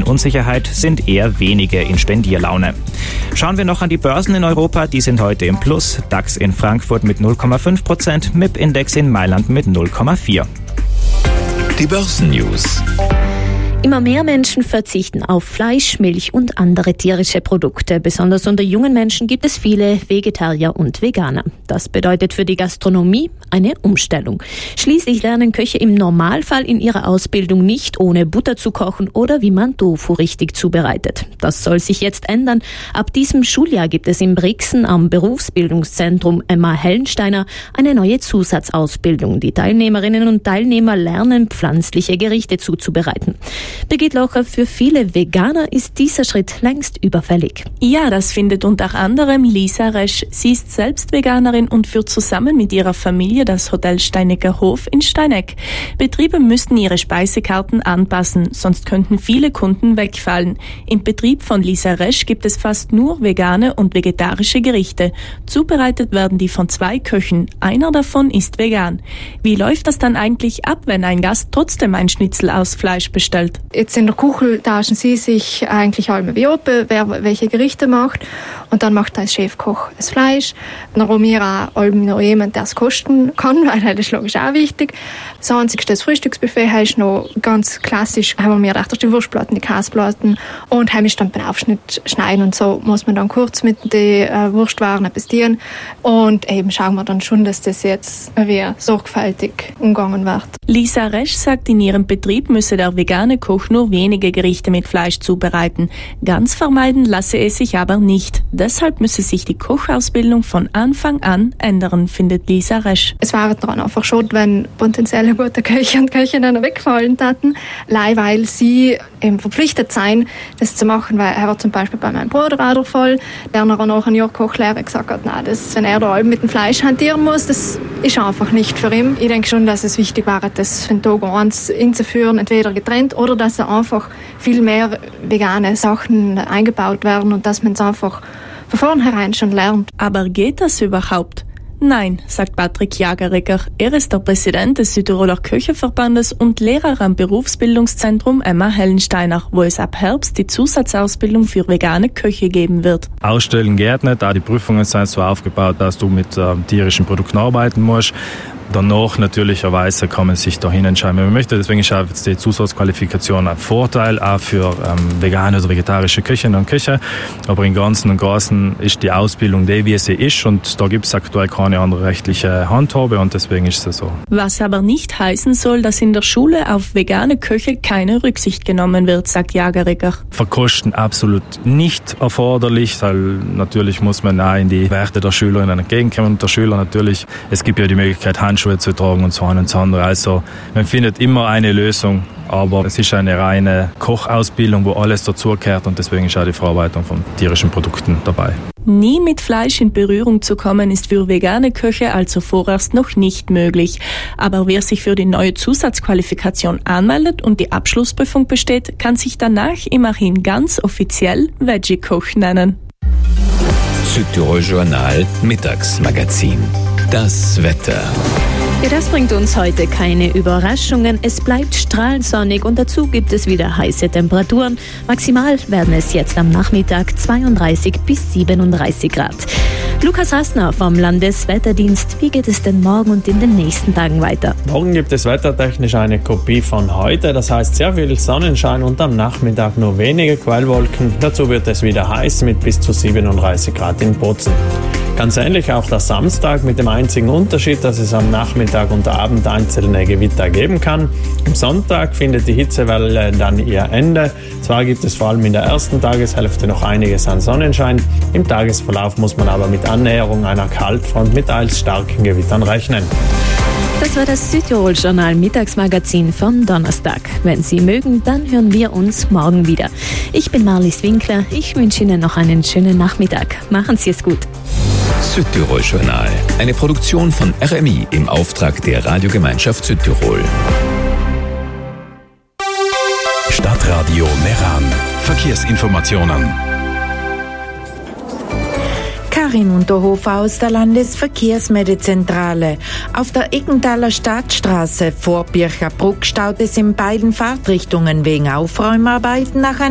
aktuellen Unsicherheit sind eher wenige in Spendierlaune. Schauen wir noch an die Börsen in Europa, die sind heute im Plus. DAX in Frankfurt mit 0,5%, MIP-Index in Mailand mit 0,4%. Die Börsennews. Immer mehr Menschen verzichten auf Fleisch, Milch und andere tierische Produkte. Besonders unter jungen Menschen gibt es viele Vegetarier und Veganer. Das bedeutet für die Gastronomie eine Umstellung. Schließlich lernen Köche im Normalfall in ihrer Ausbildung nicht, ohne Butter zu kochen oder wie man Tofu richtig zubereitet. Das soll sich jetzt ändern. Ab diesem Schuljahr gibt es in Brixen am Berufsbildungszentrum Emma Hellensteiner eine neue Zusatzausbildung. Die Teilnehmerinnen und Teilnehmer lernen, pflanzliche Gerichte zuzubereiten. Birgit Locher, für viele Veganer ist dieser Schritt längst überfällig. Ja, das findet unter anderem Lisa Resch. Sie ist selbst Veganerin und führt zusammen mit ihrer Familie das Hotel Steinecker Hof in Steineck. Betriebe müssten ihre Speisekarten anpassen, sonst könnten viele Kunden wegfallen. Im Betrieb von Lisa Resch gibt es fast nur vegane und vegetarische Gerichte. Zubereitet werden die von 2 Köchen. Einer davon ist vegan. Wie läuft das dann eigentlich ab, wenn ein Gast trotzdem ein Schnitzel aus Fleisch bestellt? Jetzt in der Küche tauschen sie sich eigentlich alle wie ab, wer welche Gerichte macht. Und dann macht als Chefkoch das Fleisch. Dann haben wir auch noch jemanden, der es kosten kann, weil das ist logisch auch wichtig. Das einzige Frühstücksbuffet ist noch ganz klassisch. Haben wir die Wurstplatten, die Käseplatten und heimisch dann beim Aufschnitt schneiden. Und so muss man dann kurz mit den Wurstwaren etwas tun. Und eben schauen wir dann schon, dass das jetzt wie sorgfältig umgegangen wird. Lisa Resch sagt, in ihrem Betrieb müsse der vegane Koch nur wenige Gerichte mit Fleisch zubereiten. Ganz vermeiden lasse es sich aber nicht. Deshalb müsse sich die Kochausbildung von Anfang an ändern, findet Lisa Resch. Es wäre daran einfach schon, wenn potenzielle gute Köche und Köchinnen wegfallen hätten, weil sie eben verpflichtet sein, das zu machen, weil er war zum Beispiel bei meinem Bruder auch der Fall, der nach einem Jahr Kochlehre gesagt hat, nein, wenn er da mit dem Fleisch hantieren muss, das ist einfach nicht für ihn. Ich denke schon, dass es wichtig wäre, das von Tag 1 einzuführen, entweder getrennt oder dass einfach viel mehr vegane Sachen eingebaut werden und dass man es einfach von vornherein schon lernt. Aber geht das überhaupt? Nein, sagt Patrick Jagerecker. Er ist der Präsident des Südtiroler Köcheverbandes und Lehrer am Berufsbildungszentrum Emma Hellensteiner, wo es ab Herbst die Zusatzausbildung für vegane Köche geben wird. Ausstellen geht nicht, da die Prüfungen sind so aufgebaut, dass du mit tierischen Produkten arbeiten musst. Danach natürlicherweise kann man sich dahin entscheiden, wenn man möchte. Deswegen ist auch jetzt die Zusatzqualifikation ein Vorteil, auch für vegane oder vegetarische Köchinnen und Köche. Aber im Ganzen und Großen ist die Ausbildung die, wie sie ist. Und da gibt es aktuell keine andere rechtliche Handhabe und deswegen ist es so. Was aber nicht heißen soll, dass in der Schule auf vegane Köche keine Rücksicht genommen wird, sagt Jagerecker. Verkosten absolut nicht erforderlich, weil natürlich muss man auch in die Werte der Schülerinnen entgegenkommen. Und der Schüler natürlich, es gibt ja die Möglichkeit, Handschuhe zu tragen und so ein und so andere. Also man findet immer eine Lösung, aber es ist eine reine Kochausbildung, wo alles dazugehört und deswegen ist auch die Verarbeitung von tierischen Produkten dabei. Nie mit Fleisch in Berührung zu kommen, ist für vegane Köche also vorerst noch nicht möglich. Aber wer sich für die neue Zusatzqualifikation anmeldet und die Abschlussprüfung besteht, kann sich danach immerhin ganz offiziell Veggie-Koch nennen. Südtirol Journal Mittagsmagazin. Das Wetter. Ja, das bringt uns heute keine Überraschungen. Es bleibt strahlend sonnig und dazu gibt es wieder heiße Temperaturen. Maximal werden es jetzt am Nachmittag 32 bis 37 Grad. Lukas Rassner vom Landeswetterdienst. Wie geht es denn morgen und in den nächsten Tagen weiter? Morgen gibt es wettertechnisch eine Kopie von heute. Das heißt sehr viel Sonnenschein und am Nachmittag nur wenige Quellwolken. Dazu wird es wieder heiß mit bis zu 37 Grad in Bozen. Ganz ähnlich auch der Samstag mit dem einzigen Unterschied, dass es am Nachmittag und Abend einzelne Gewitter geben kann. Am Sonntag findet die Hitzewelle dann ihr Ende. Zwar gibt es vor allem in der ersten Tageshälfte noch einiges an Sonnenschein. Im Tagesverlauf muss man aber mit Annäherung einer Kaltfront mit teils starken Gewittern rechnen. Das war das Südtirol-Journal Mittagsmagazin von Donnerstag. Wenn Sie mögen, dann hören wir uns morgen wieder. Ich bin Marlies Winkler. Ich wünsche Ihnen noch einen schönen Nachmittag. Machen Sie es gut. Südtirol Journal, eine Produktion von RMI im Auftrag der Radiogemeinschaft Südtirol. Stadtradio Meran. Verkehrsinformationen. Karin Unterhofer aus der Landesverkehrsmeldezentrale. Auf der Eckenthaler Stadtstraße vor Bircherbruck staut es in beiden Fahrtrichtungen wegen Aufräumarbeiten nach